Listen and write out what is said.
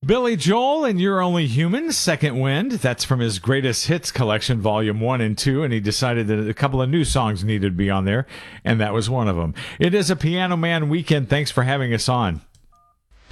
Billy Joel and You're Only Human, Second Wind. That's from his Greatest Hits collection, Volume 1 and 2, and he decided that a couple of new songs needed to be on there, and that was one of them. It is a Piano Man weekend. Thanks for having us on.